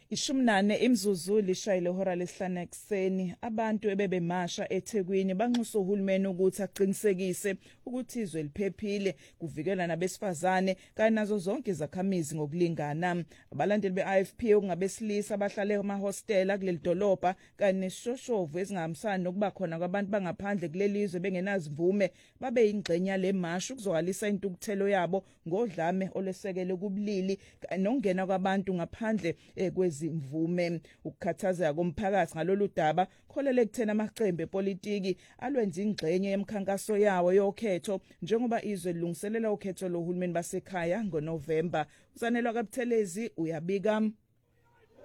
14 imzuzu lishayile ihora lesihlanu ekseni abantu ebebemasha eThekwini banxusa uhulumeni ukuthi aqinisekise ukuthi izwe liphephile kuvikela nabesifazane kanye nazo zonke izakhamizi ngokulingana. Abalandeli beIFP okungabesilisa abahlale emahostela kuleli dolobha kanye nesishoshovu ezingahambisani nokuba khona kwabantu bangaphandle kuleli izwe bengenazivume babe yingxenye yale mashi ukuzohalisa intukuthelo yabo ngodlame olwesekele kubulili nokungena kwabantu ngaphandle kwezimvume. Ukukhathazeka komphakathi ngalolu daba kholele ekuthena amaqembu epolitiki alwenza ingxenye yemkhankaso yawo yokhetho njengoba izwe lilungiselela ukhetho lohulumeni basekhaya ngoNovember. Uzanelwa kaButhelezi uyabika.